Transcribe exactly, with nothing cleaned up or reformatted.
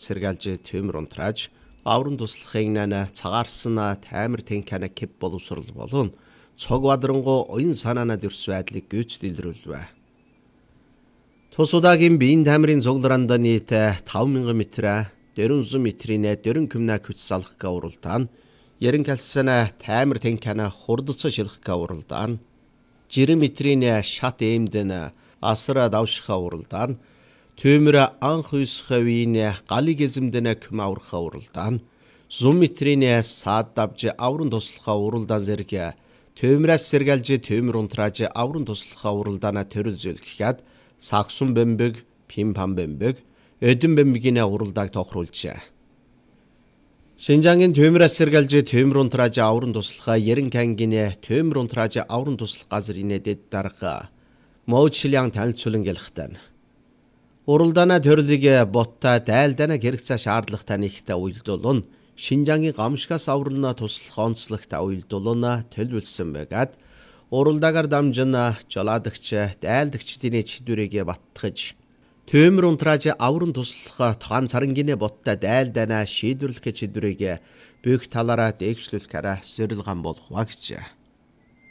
сэргэлж төмөр унтрааж аврын туслахын нана цагаарсна таймер тэнкана кеп боловсрал болон цог бадрангу оюн санаанад өрс байдлыг гүйцэтгэлрүүлвэ. Тус удаагийн биеийн таймерын цуглараанда нийт таван мянган метр, дөрвөн метрийн дөрвөн кмна хүч салах уралдаан, ярин калсана таймер тэнкана хурдцаа шилэх уралдаан, жирэн метрийн шат эмдэн асра давших уралдаан, төмөр анх үсхавийн галыг эзэмдэнэ күм аврах уралдаан, зун метрийн саад давж аврын туслах уралдаан зэрэг төмөрөөс сэргэлж төмөр унтрааж аврын туслах уралдаана төрөлжүүлэхэд саксун бэмбэг, пимпам бэмбэг, ödün бэмбэгийн уралдааг тохируулжээ. Шинжаангийн төмөрөөс сэргэлж төмөр унтрааж аврын туслах ярин кангийн төмөр унтрааж аврын туслах газрын дэд дарга моучилян танилцуулан гэлхтэн. Уралдаана төрлөгийг ботта дайлдана хэрэгцээ шаардлагатай нэгтэй уялдуулан Шинжаангийн гамшгаас аврална туслах онцлогтой уялдуулан төлөвлөсөн байгаад уралдаагаар дамжин жолоодогч дайлдагчдын чидвэрийг баттгаж төмөр унтрааж аврын туслах тоон царангийн ботта дайлдана шийдвэрлэх чидвэрийг бүх талаараа дээгшлүүлэхээр зорилгон болох багжээ.